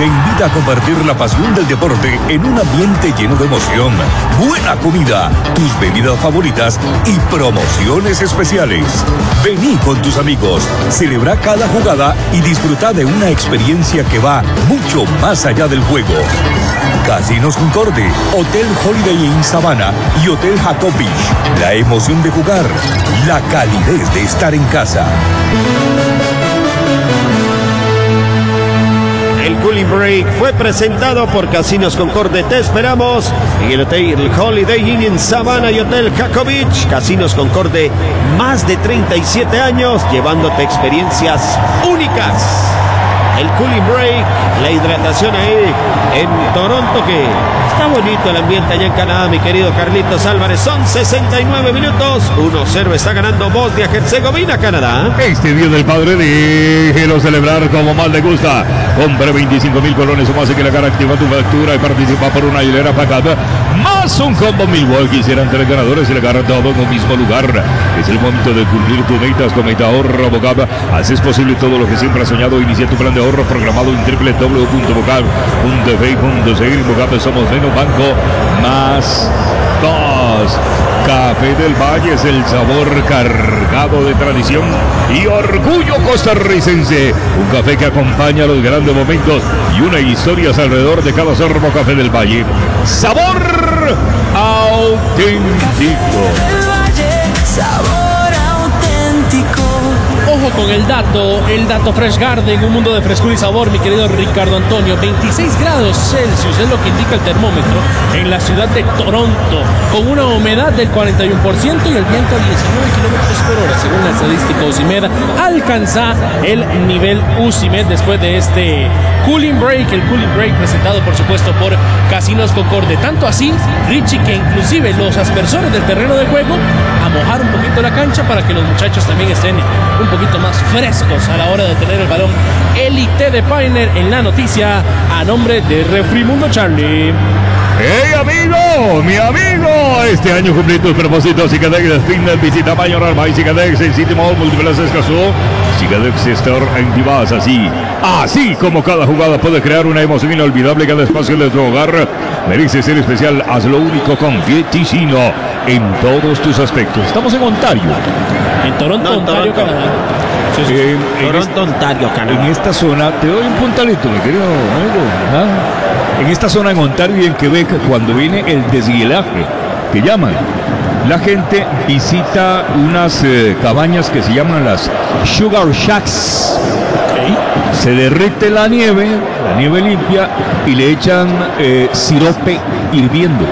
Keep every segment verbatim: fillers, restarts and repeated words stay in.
te invita a compartir la pasión del deporte en un ambiente lleno de emoción, buena comida, tus bebidas favoritas y promociones especiales. Vení con tus amigos, celebra cada jugada y disfruta de una experiencia que va mucho más allá del juego. Casinos Concorde, Hotel Holiday Inn Sabana y Hotel Jacob Beach. La emoción de jugar, la calidez de estar en casa. El Cooling Break fue presentado por Casinos Concorde. Te esperamos en el Hotel Holiday Inn en Sabana y Hotel Jacob Beach. Casinos Concorde, más de treinta y siete años llevándote experiencias únicas. El Cooling Break, la hidratación ahí en Toronto, que está bonito el ambiente allá en Canadá, mi querido Carlitos Álvarez. Son sesenta y nueve minutos, uno cero está ganando Bosnia-Herzegovina, Canadá. Este Día del Padre, déjelo celebrar como más le gusta. Compre veinticinco mil colones o más y que la cara activa tu factura y participa por una hilera pagada más un combo Milwaukee. Serán tres ganadores y le agarran todo en un mismo lugar. Es el momento de cumplir tus metas con Meta Ahorro Bocab. Haces posible todo lo que siempre has soñado. Inicia tu plan de ahorro programado en doble u doble u doble u punto bocab punto f e punto c i. Bocab, somos menos banco más dos. Café del Valle es el sabor cargado de tradición y orgullo costarricense. Un café que acompaña los grandes momentos y una historia alrededor de cada sorbo. Café del Valle, sabor auténtico. Ojo con el dato, el dato Fresh Garden, un mundo de frescura y sabor, mi querido Ricardo Antonio. veintiséis grados Celsius es lo que indica el termómetro en la ciudad de Toronto, con una humedad del cuarenta y uno por ciento y el viento a diecinueve kilómetros por hora, según la estadística UCIMED. Alcanza el nivel UCIMED después de este Cooling Break, el Cooling Break presentado por supuesto por Casinos Concorde. Tanto así, Richie, que inclusive los aspersores del terreno de juego a mojar un poquito la cancha para que los muchachos también estén un poquito más frescos a la hora de tener el balón. Elite de Pioneer en la noticia a nombre de Refrimundo Charlie. ¡Hey amigo! ¡Mi amigo! Este año cumplí tus propósitos. Cicadex de Fitness. Visita Mayor Alma y Cicadex en City Mall, Múltiples Escazú. Cicadex Store en Divas. Así, así como cada jugada puede crear una emoción inolvidable. Cada espacio de tu hogar merece ser especial. Hazlo único con Fieticino en todos tus aspectos. Estamos en Ontario. En Toronto, No, Ontario, Toronto. Canadá. Sí, sí. En, en Toronto, Ontario, Canadá. En esta zona, te doy un puntalito, mi querido amigo. ¿Ah? En esta zona en Ontario y en Quebec, cuando viene el deshielaje, que llaman, la gente visita unas eh, cabañas que se llaman las Sugar Shacks. Okay. Se derrite la nieve, la nieve limpia, y le echan eh, sirope hirviendo.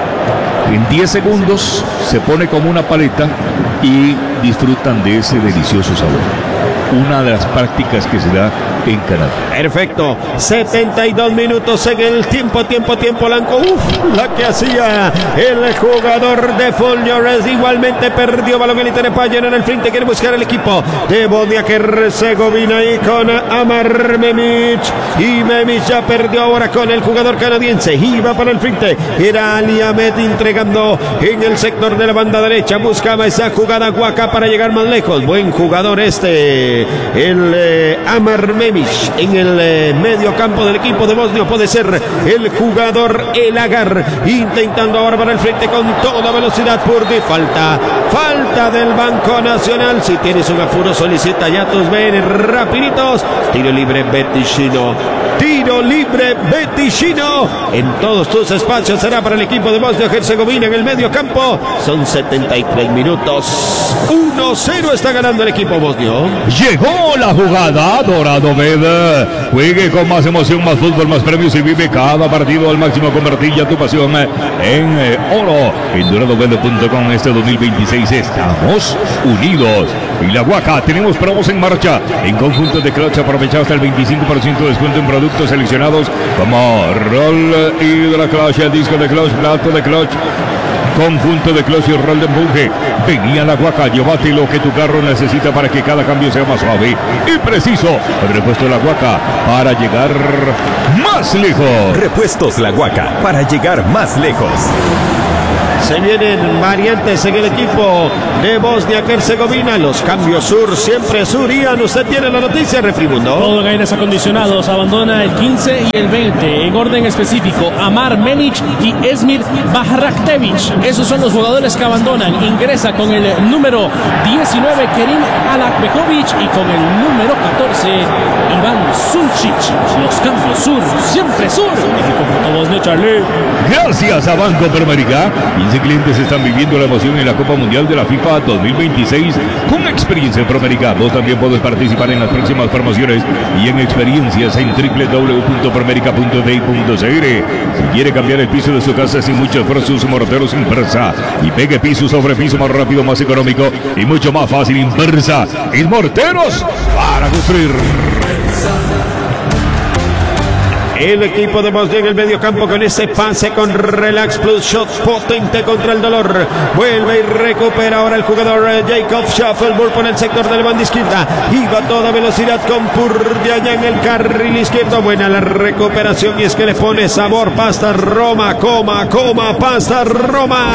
En diez segundos se pone como una paleta y disfrutan de ese delicioso sabor. Una de las prácticas que se da en Canadá. Perfecto, setenta y dos minutos en el tiempo, tiempo, tiempo blanco. Uf, la que hacía el jugador de Fulgores. Igualmente perdió balón el Itenepayen en el frente. Quiere buscar el equipo de Bosnia-Herzegovina y con Amar Memic. Y Memic ya perdió ahora con el jugador canadiense. Iba para el frente. Era Ali Ahmed entregando en el sector de la banda derecha. Buscaba esa jugada Guaca para llegar más lejos. Buen jugador este. El eh, Amar Memic en el eh, medio campo del equipo de Bosnia. Puede ser el jugador El Agar, intentando ahora para el frente con toda velocidad. Por de falta, falta del Banco Nacional. Si tienes un apuro, solicita ya tus venes rapiditos. Tiro libre Beticino, tiro libre Beticino en todos tus espacios. Será para el equipo de Bosnia-Herzegovina en el medio campo. Son setenta y tres minutos, uno cero está ganando el equipo bosnio. Llegó la jugada, Dorado Bed. Juegue con más emoción, más fútbol, más premios y vive cada partido al máximo. Convertir ya tu pasión en eh, oro. En dorado bed punto com este dos mil veintiséis estamos unidos. En la Huaca tenemos promos en marcha. En conjunto de Clutch aprovecha hasta el veinticinco por ciento de descuento en productos seleccionados como Roll Hydra Clutch, el disco de Clutch, plato de Clutch, Conjunto de closio roll de empuje. Venía la Guaca, llévate lo que tu carro necesita para que cada cambio sea más suave y preciso. El repuesto de la Guaca para llegar más lejos. Repuestos La Guaca para llegar más lejos. Se vienen variantes en el equipo de Bosnia-Herzegovina. Los cambios sur, siempre sur. Ian, usted tiene la noticia, Refrimundo. Todo en aires acondicionados abandona el quince y el veinte. En orden específico, Amar Menic y Esmir Bahraktevich. Esos son los jugadores que abandonan. Ingresa con el número diecinueve, Kerim Alakbekovic, y con el número catorce, Iván Sulcic. Los cambios sur, siempre sur. Equipo Bosnia, Charlie. Gracias a Banco Promérica. quince clientes están viviendo la emoción en la Copa Mundial de la FIFA dos mil veintiséis con experiencia en Promérica. Vos también podés participar en las próximas promociones y en experiencias en doble u doble u doble u punto promérica punto d i punto c r. Si quiere cambiar el piso de su casa sin mucho esfuerzo, su morteros Impersa y pegue piso sobre piso más rápido, más económico y mucho más fácil. Impersa y morteros para construir. El equipo de Bosnia en el medio campo con ese pase con Relax Plus Shot potente contra el dolor. Vuelve y recupera ahora el jugador Jacob Schaffelburg por el sector de la banda izquierda. Iba a toda velocidad con Purdia allá en el carril izquierdo. Buena la recuperación y es que le pone sabor. Pasta Roma, coma, coma, pasta Roma.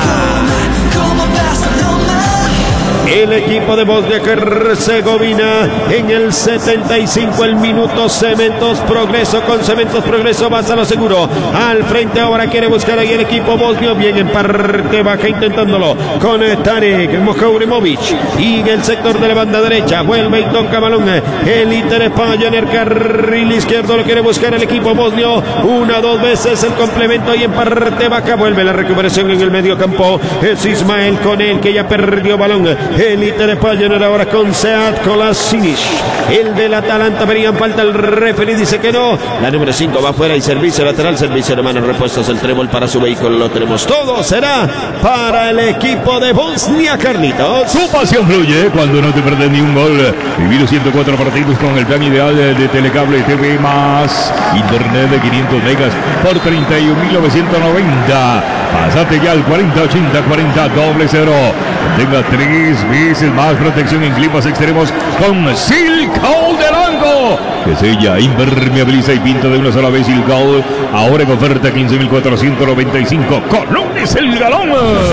El equipo de Bosnia-Herzegovina en el setenta y cinco, el minuto. Cementos Progreso, con Cementos Progreso vas a lo seguro. Al frente ahora quiere buscar ahí el equipo bosnio, bien en parte baja intentándolo con Tarek Mohaurimovic y en el sector de la banda derecha vuelve y toca balón. El Inter España en el carril izquierdo lo quiere buscar el equipo bosnio. Una, dos veces el complemento y en parte baja vuelve la recuperación en el medio campo. Es Ismael con él que ya perdió balón. El Inter España ahora con Sead Kolasinic. El del Atalanta verían falta, el referee dice que no. La número cinco va afuera y servicio lateral, servicio de mano, repuestos, el trébol para su vehículo, lo tenemos todo. Será para el equipo de Bosnia, Carlitos. Su pasión fluye cuando no te perdes ni un gol. Vivir los ciento cuatro partidos con el plan ideal de, de Telecable T V más internet de quinientos megas por treinta y un mil novecientos noventa. Pásate ya al cuarenta ochenta cuarenta doble cero. Tenga tres veces más protección en climas extremos con Silcold del Ango, que sella, impermeabiliza y pinta de una sola vez. Silcold ahora en oferta quince mil cuatrocientos noventa y cinco colones el galón.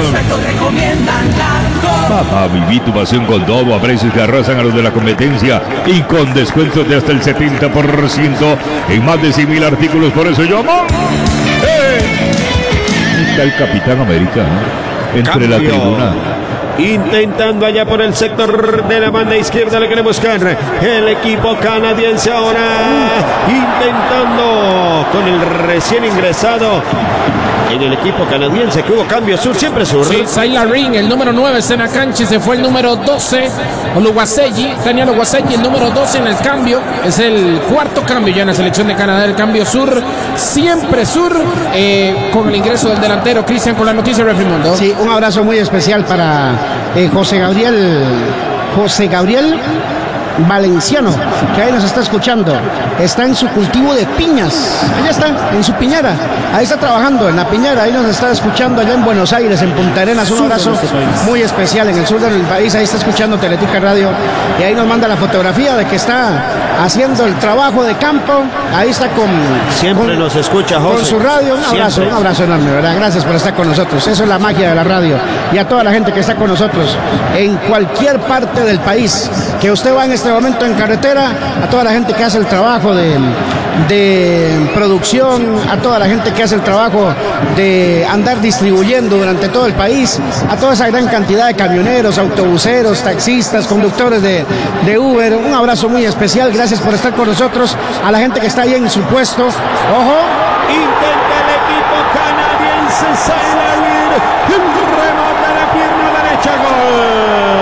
Papá, viví tu pasión con todo a precios que arrasan a los de la competencia y con descuentos de hasta el setenta por ciento en más de cien mil artículos. Por eso yo amo. ¡Eh! Está el Capitán América, ¿no? Entre Cambio. La tribuna. Intentando allá por el sector de la banda izquierda, le quiere buscar el equipo canadiense ahora. Intentando con el recién ingresado en el equipo canadiense, que hubo cambio sur, siempre sur. Sí, Saila Ring, el número nueve está en la cancha y se fue el número doce, Oluwaseyi, Daniel Oluwaseyi, el número doce en el cambio. Es el cuarto cambio ya en la selección de Canadá, el cambio sur, siempre sur, eh, con el ingreso del delantero Cristian con la noticia de Refrimundo. Sí, un abrazo muy especial para eh, José Gabriel, José Gabriel Valenciano, que ahí nos está escuchando. Está en su cultivo de piñas, allá está, en su piñera, ahí está trabajando en la piñera, ahí nos está escuchando allá en Buenos Aires, en Punta Arenas. Un abrazo muy especial en el sur del país, ahí está escuchando Teletica Radio y ahí nos manda la fotografía de que está haciendo el trabajo de campo. Ahí está con Siempre con, nos escucha, José. con su radio. Un abrazo, Siempre. un abrazo enorme, ¿verdad? Gracias por estar con nosotros. Eso es la magia de la radio. Y a toda la gente que está con nosotros en cualquier parte del país, que usted va en este momento en carretera, a toda la gente que hace el trabajo de, de producción, a toda la gente que hace el trabajo de andar distribuyendo durante todo el país, a toda esa gran cantidad de camioneros, autobuseros, taxistas, conductores de, de Uber. Un abrazo muy especial. Gracias por estar con nosotros. A la gente que está ahí en su puesto. Ojo.